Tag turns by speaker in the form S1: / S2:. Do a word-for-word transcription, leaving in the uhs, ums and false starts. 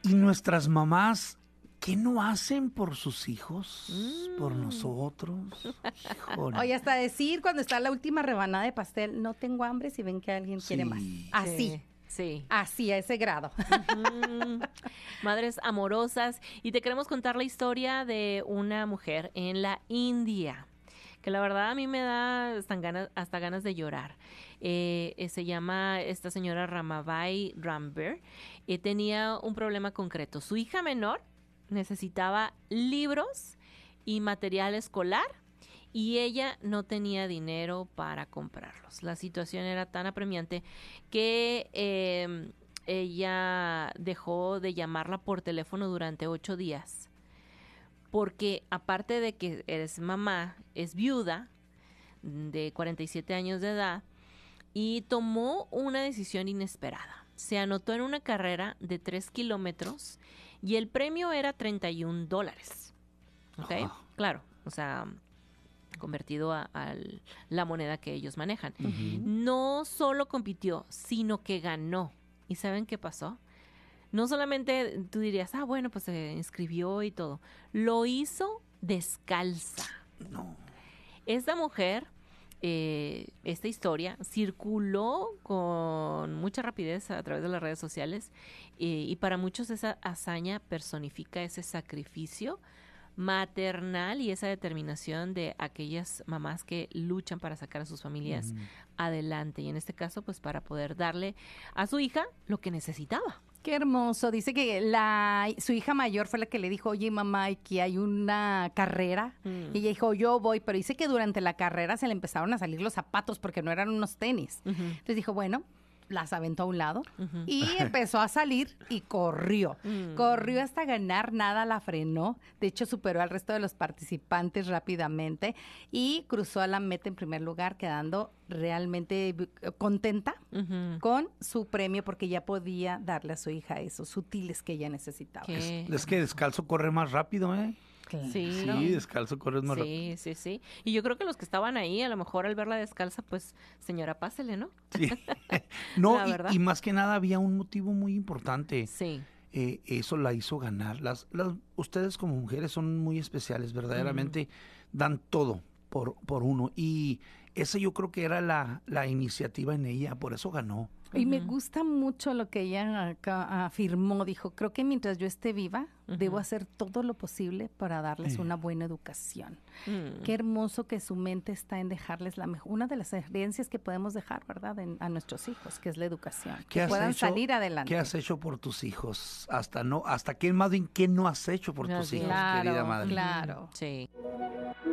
S1: y nuestras mamás, ¿qué no hacen por sus hijos? Mm. ¿Por nosotros? Híjole.
S2: Oye, hasta decir cuando está la última rebanada de pastel, no tengo hambre si ven que alguien
S1: Sí.
S2: quiere más. Así.
S3: Sí. Sí.
S2: Así, a ese grado.
S3: Uh-huh. Madres amorosas. Y te queremos contar la historia de una mujer en la India, que la verdad a mí me da hasta ganas, hasta ganas de llorar. Eh, eh, se llama esta señora Ramabai Ramber. Eh, tenía un problema concreto. Su hija menor necesitaba libros y material escolar, y ella no tenía dinero para comprarlos. La situación era tan apremiante que eh, ella dejó de llamarla por teléfono durante ocho días. Porque aparte de que eres mamá, es viuda de cuarenta y siete años de edad y tomó una decisión inesperada. Se anotó en una carrera de tres kilómetros y el premio era treinta y un dólares. ¿Ok? Oh. Claro, o sea, convertido a, a la moneda que ellos manejan. Uh-huh. No solo compitió, sino que ganó. ¿Y saben qué pasó? No solamente tú dirías, ah, bueno, pues se inscribió y todo. Lo hizo descalza.
S1: No.
S3: Esta mujer, eh, esta historia, circuló con mucha rapidez a través de las redes sociales eh, y para muchos esa hazaña personifica ese sacrificio maternal y esa determinación de aquellas mamás que luchan para sacar a sus familias mm. adelante. Y en este caso, pues para poder darle a su hija lo que necesitaba.
S2: Qué hermoso. Dice que la su hija mayor fue la que le dijo, oye, mamá, aquí hay una carrera. Mm. Y ella dijo, yo voy. Pero dice que durante la carrera se le empezaron a salir los zapatos porque no eran unos tenis. Uh-huh. Entonces dijo, bueno, las aventó a un lado uh-huh. y empezó a salir y corrió. Mm. Corrió hasta ganar, nada la frenó. De hecho, superó al resto de los participantes rápidamente y cruzó a la meta en primer lugar, quedando realmente contenta uh-huh. con su premio porque ya podía darle a su hija esos útiles que ella necesitaba.
S1: Es, es que descalzo corre más rápido, ¿eh?
S2: Claro.
S3: Sí,
S1: sí
S3: ¿no?
S1: descalzo corres más
S3: sí,
S1: rápido.
S3: Sí, sí, sí. Y yo creo que los que estaban ahí, a lo mejor al verla descalza, pues, señora, pásele, ¿no?
S1: Sí. No, y, y más que nada había un motivo muy importante.
S3: Sí.
S1: Eh, eso la hizo ganar. Las, las, ustedes como mujeres son muy especiales, verdaderamente mm. dan todo por, por uno. Y esa yo creo que era la, la iniciativa en ella, por eso ganó.
S2: Y uh-huh. me gusta mucho lo que ella acá afirmó, dijo, creo que mientras yo esté viva, uh-huh. debo hacer todo lo posible para darles sí. una buena educación. Uh-huh. Qué hermoso que su mente está en dejarles la mejor, una de las herencias que podemos dejar, ¿verdad?, en, a nuestros hijos, que es la educación, que puedan hecho, salir adelante.
S1: ¿Qué has hecho por tus hijos? Hasta no, hasta qué más bien, ¿qué no has hecho por tus hijos,
S2: claro,
S1: querida madre?
S2: Claro,
S3: sí.